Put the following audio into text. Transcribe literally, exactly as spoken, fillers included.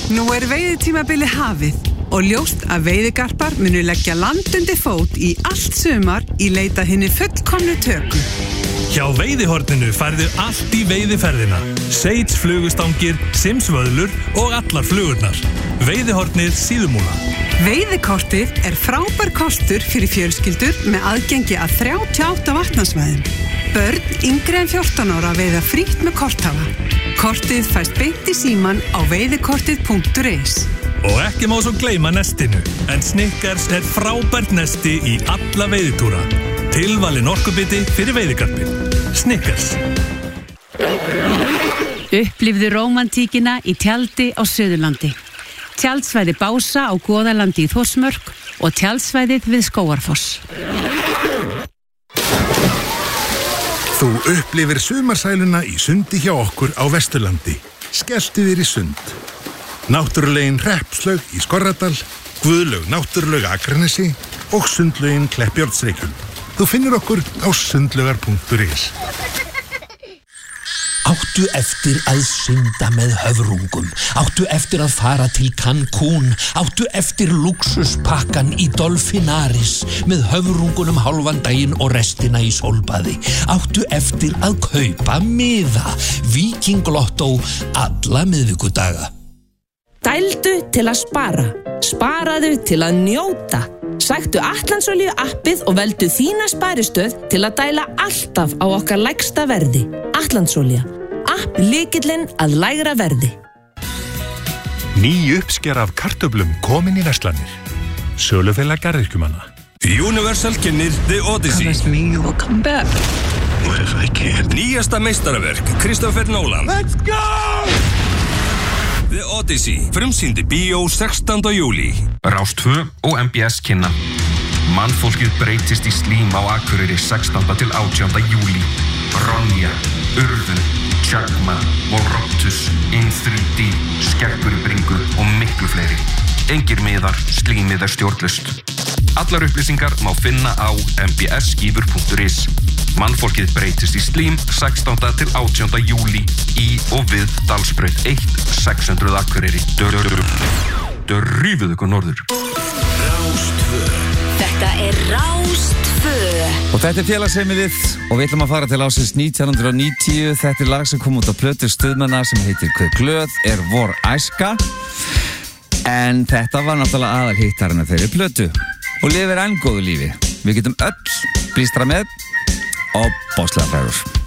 Nú er veiðitímabili hafið og ljóst að veiðigarpar munu leggja land undir fót í allt sumar í leita hinni fullkomnu töku. Hjá Veiðihorninu færðu allt í veiðiferðina. Seits, flugustangir, simsvöðlur og allar flugurnar. Veiðihornið Síðumúla. Veiðikortið er frábær kostur fyrir fjölskyldur með aðgengi að þrjátíu og átta vatnasvæðum. Börn yngri en fjórtán ára veiða frítt með korthafa. Kortið fæst beint í síman á veiðikortið punktur is. Og ekki má svo gleyma nestinu, en Snickers er frábært nesti í alla veiðitúra. Tilvalin orkubiti fyrir veiðigarpinn. Snickers. Upplifðu rómantíkina í tjaldi á Suðurlandi. Tjaldsvæði Bása á Goðalandi í Þórsmörk og tjaldsvæðið við Skógarfoss. Þú upplifir sumarsæluna í sundi hjá okkur á Vesturlandi. Skelltu þér í sund. Náttúrulegin Hreppslaug í Skorradal, Guðlaug Náttúrulaug Akranesi og sundlaugin Kleppjárnsreykjum. Þú finnur okkur á sundlaugar punktur is. Áttu eftir að synda með höfrungum, áttu eftir að fara til Cancún, áttu eftir luxuspakkan í Dolphinaris með höfrungunum hálfan daginn og restina í sólbaði, áttu eftir að kaupa miða, Víkinglottó alla miðvikudaga. Dældu til að spara, sparaðu til að njóta. Sæktu Atlandsolíu appið og veldu þína sparistöð til að dæla alltaf á okkar lægsta verði. Atlandsolía, app lykillinn að lægra verði. Ný uppsker af kartöflum komin í verslanir. Sölufélag garðyrkjumanna. Universal kynnir The Odyssey. Promise me you will come back. What if I can't? Nýjasta meistaraverk Christopher Nolan. Let's go! The Odyssey, frumsýndi bíó sextánda júlí. Rás tvö og M B S kynna. Mannfólkið breytist í slím á Akureyri sextánda til átjánda júlí. Ronja, Urðun, Tjagma, Volroptus, In þrjú D, Skerpur í bringu og miklu fleiri. Engir miðar, slímið er stjórnlaust. Allar upplýsingar má finna á m b s skífur punktur is. Mannfólkið breytist í slím sextánda til átjánda júlí í og við Dalsbraut eitt sex hundruð Akureyri. Dörrífið ykkur norður. Rás tvö. Þetta er Rás tvö. Og þetta er félagsheimilið og við ætlum að fara til ásins nítján hundruð níutíu. Þetta er lag sem kom út á plötu Stuðmanna sem heitir Hve glöð er vor æska. En þetta var náttúrulega aðalhittarinn af þeirri plötu og lifir enn góðu lífi. Við getum öll blístra með og bóðslega frægur.